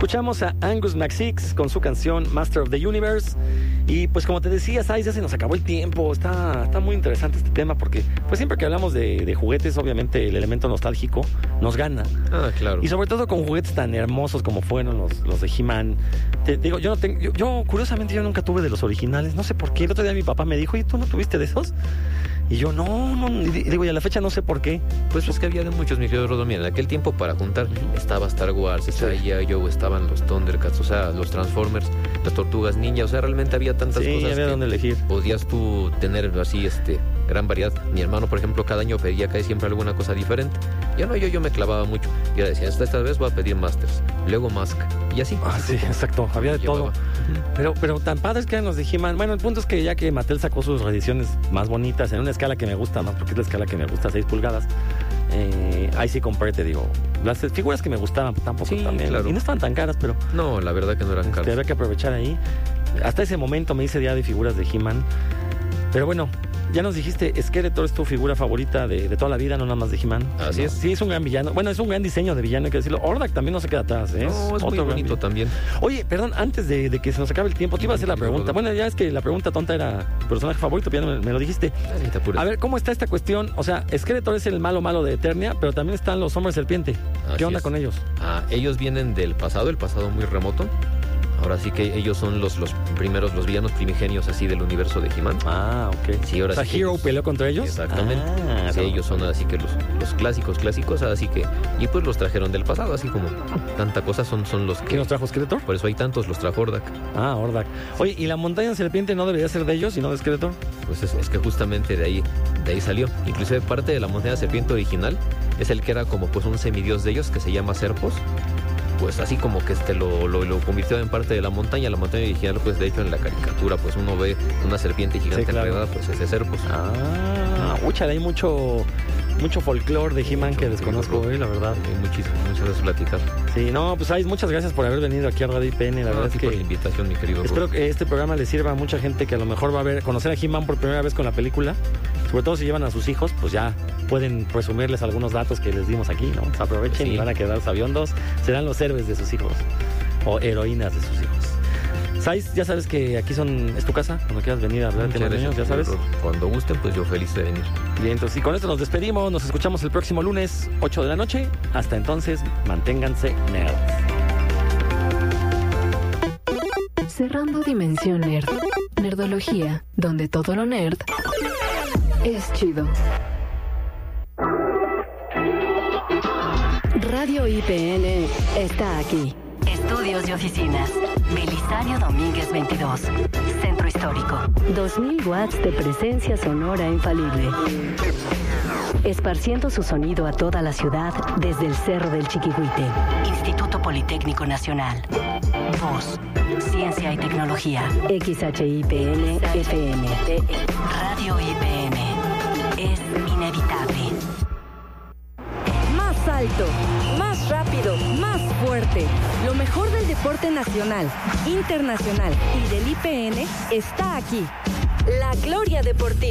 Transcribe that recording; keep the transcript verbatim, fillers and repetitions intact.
Escuchamos a Angus McSix con su canción Master of the Universe. Y pues como te decía, ¿sabes? Ya se nos acabó el tiempo. Está, está muy interesante este tema porque pues siempre que hablamos de, de juguetes, obviamente el elemento nostálgico nos gana. Ah, claro. Y sobre todo con juguetes tan hermosos como fueron los, los de He-Man. Te digo, yo no tengo, yo, yo curiosamente yo nunca tuve de los originales. No sé por qué. El otro día mi papá me dijo, ¿y tú no tuviste de esos? Y yo, no, no, y digo, y a la fecha no sé por qué. Pues es que había de muchos, mi querido Rodo. Mira, en aquel tiempo para juntar estaba Star Wars, estaba G I Joe, estaban los Thundercats, o sea, los Transformers, las Tortugas Ninja, o sea, realmente había tantas sí, cosas había que donde elegir. Podías tú tener así, este, gran variedad. Mi hermano, por ejemplo, cada año pedía casi siempre alguna cosa diferente. Ya no, yo, yo me clavaba mucho. Y decía, esta, esta vez voy a pedir Masters, luego Mask, y así. Ah, sí, exacto, había de llevaba. todo. Pero, pero tan padres que eran los de He-Man. Bueno, el punto es que ya que Mattel sacó sus reediciones más bonitas, en una escala que me gusta, ¿no? Porque es la escala que me gusta, seis pulgadas. Eh, ahí sí compré, te digo. Las figuras que me gustaban tampoco Sí, también. claro. Y no estaban tan caras, pero No, la verdad que no eran este, caros. había que aprovechar ahí. Hasta ese momento me hice ya de figuras de He-Man. Pero bueno, ya nos dijiste, Skeletor es tu figura favorita de, de toda la vida, no nada más de He-Man. Así ¿no? es. Sí, es un gran villano. Bueno, es un gran diseño de villano, hay que decirlo. Hordak también no se queda atrás, ¿eh? No, es muy Otro gran bonito villano. también. Oye, perdón, antes de, de que se nos acabe el tiempo, te iba a hacer la pregunta. Bueno, ya es que la pregunta tonta era tu personaje favorito, pero ya me, me lo dijiste. Ay, te apures. A ver, ¿cómo está esta cuestión? O sea, Skeletor es el malo malo de Eternia, pero también están los hombres serpiente. Así ¿Qué onda es. con ellos? Ah, ellos vienen del pasado, el pasado muy remoto. Ahora sí que ellos son los, los primeros, los villanos primigenios así del universo de He-Man. Ah, ok. Sí, ahora o sea, sí que Hero ellos- peleó contra ellos. Exactamente. Ah, Sí, no. ellos son así que los, los clásicos, clásicos, así que... Y pues los trajeron del pasado, así como tanta cosa son, son los ¿Quién que... nos trajo Skeletor? Por eso hay tantos, los trajo Hordak. Ah, Hordak. Oye, ¿y la montaña serpiente no debería ser de ellos, sino de Skeletor? Pues es, es que justamente de ahí, de ahí salió. Inclusive parte de la montaña serpiente original es el que era como pues un semidios de ellos que se llama Serpos. Pues así como que este lo, lo, lo convirtió en parte de la montaña. La montaña original, pues de hecho en la caricatura, pues uno ve una serpiente gigante Sí, claro. enredada, pues ese Serpos. Ah, úchale, hay mucho, mucho folclore de He-Man que desconozco hoy, la verdad. Hay muchísimo, muchas gracias por platicar. Sí, no, pues hay muchas gracias por haber venido aquí a Radio I P N. La No, verdad a es ti por la que invitación, mi querido espero Rob. que este programa le sirva a mucha gente que a lo mejor va a ver, conocer a He-Man por primera vez con la película. Sobre todo si llevan a sus hijos, pues ya pueden presumirles algunos datos que les dimos aquí, ¿no? Pues aprovechen Sí. y van a quedar sabiondos. Serán los héroes de sus hijos o heroínas de sus hijos. Sais, ya sabes que aquí son es tu casa, cuando quieras venir a hablar de Muchas temas de niños, ya gracias, sabes. Rob. Cuando gusten, pues yo feliz de venir. Bien, entonces, y con esto nos despedimos. Nos escuchamos el próximo lunes, ocho de la noche. Hasta entonces, manténganse nerds. Cerrando Dimensión Nerd. Nerdología, donde todo lo nerd es chido. Radio I P N está aquí. Estudios y oficinas. Belisario Domínguez veintidós. Centro Histórico. dos mil watts de presencia sonora infalible. Esparciendo su sonido a toda la ciudad desde el Cerro del Chiquihuite. Instituto Politécnico Nacional. Voz, Ciencia y Tecnología. X H I P N F M. Radio I P N. Es inevitable. Más alto, más rápido, más fuerte. Lo mejor del deporte nacional, internacional y del I P N está aquí. La Gloria Deportiva.